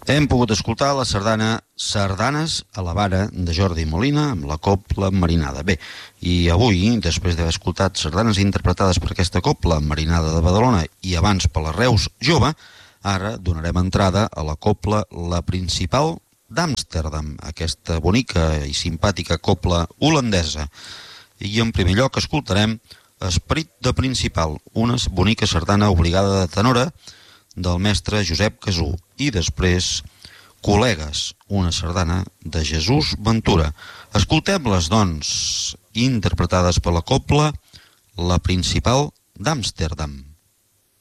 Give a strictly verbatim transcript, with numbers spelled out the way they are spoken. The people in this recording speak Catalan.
Hem pogut escoltar la sardana Sardanes a la vara de Jordi Molina amb la copla Marinada. Bé, i avui, després d'haver escoltat sardanes interpretades per aquesta copla Marinada de Badalona i abans per la Reus Jove, ara donarem entrada a la copla La Principal d'Amsterdam, aquesta bonica i simpàtica copla holandesa. I en primer lloc escoltarem Esperit de Principal, una bonica sardana obligada de tenora del mestre Josep Casú, i després Col·legues, una sardana de Jesús Ventura. Escoltem-les, doncs, interpretades per la copla La Principal d'Amsterdam.